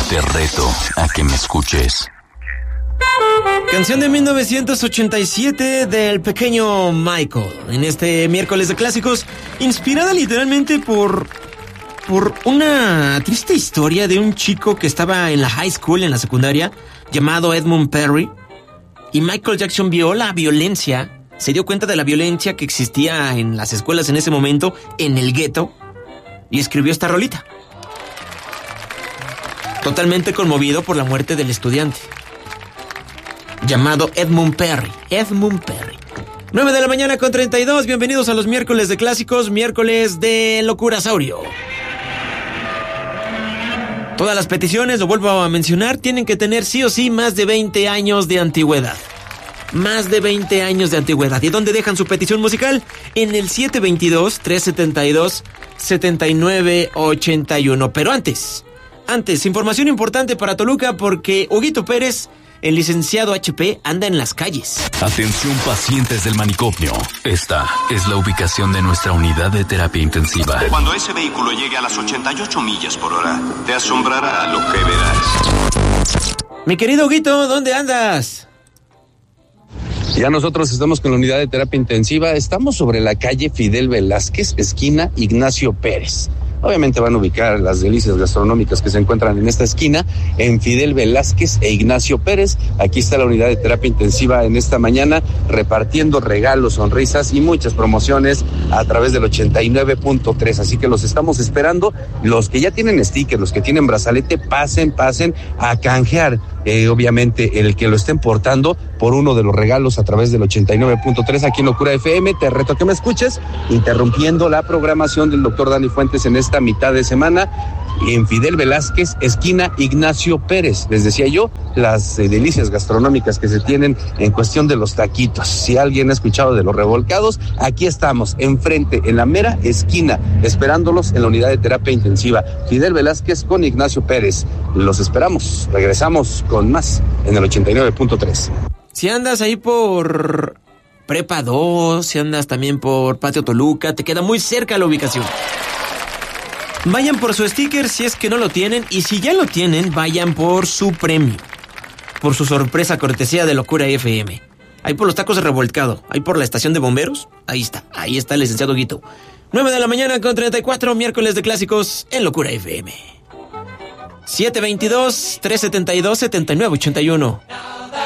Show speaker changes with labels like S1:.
S1: Te reto a que me escuches.
S2: Canción de 1987 del pequeño Michael. En este miércoles de clásicos, inspirada literalmente por una triste historia de un chico que estaba en la high school, en la secundaria, llamado Edmund Perry. Y Michael Jackson vio la violencia, se dio cuenta de la violencia que existía en las escuelas en ese momento, en el gueto, y escribió esta rolita. Totalmente conmovido por la muerte del estudiante, llamado Edmund Perry. 9 de la mañana con 32, bienvenidos a los miércoles de clásicos, miércoles de Locurasaurio. Todas las peticiones, lo vuelvo a mencionar, tienen que tener sí o sí más de 20 años de antigüedad. Más de 20 años de antigüedad. ¿Y dónde dejan su petición musical? En el 722-372-7981. Pero antes, información importante para Toluca porque Huguito Pérez, el licenciado HP, anda en las calles.
S1: Atención pacientes del manicomio. Esta es la ubicación de nuestra unidad de terapia intensiva.
S3: Cuando ese vehículo llegue a las 88 millas por hora, te asombrará lo que verás.
S2: Mi querido Huguito, ¿dónde andas?
S4: Ya nosotros estamos con la unidad de terapia intensiva. Estamos sobre la calle Fidel Velázquez, esquina Ignacio Pérez. Obviamente van a ubicar las delicias gastronómicas que se encuentran en esta esquina, en Fidel Velázquez e Ignacio Pérez. Aquí está la unidad de terapia intensiva en esta mañana, repartiendo regalos, sonrisas y muchas promociones a través del 89.3. Así que los estamos esperando. Los que ya tienen sticker, los que tienen brazalete, pasen a canjear. Obviamente el que lo estén portando por uno de los regalos a través del 89.3 aquí en Locura FM. Te reto a que me escuches, interrumpiendo la programación del doctor Dani Fuentes en esta mitad de semana en Fidel Velázquez, esquina Ignacio Pérez. Les decía yo, las delicias gastronómicas que se tienen en cuestión de los taquitos. Si alguien ha escuchado de los revolcados, aquí estamos, enfrente, en la mera esquina, esperándolos en la unidad de terapia intensiva. Fidel Velázquez con Ignacio Pérez. Los esperamos. Regresamos con más en el 89.3.
S2: Si andas ahí por Prepa 2, si andas también por Patio Toluca, te queda muy cerca la ubicación. Vayan por su sticker si es que no lo tienen, y si ya lo tienen, vayan por su premio, por su sorpresa cortesía de Locura FM. Ahí por los tacos de revolcado, ahí por la estación de bomberos, ahí está el licenciado Guito. 9 de la mañana con 34, miércoles de clásicos en Locura FM. 722-372-7981.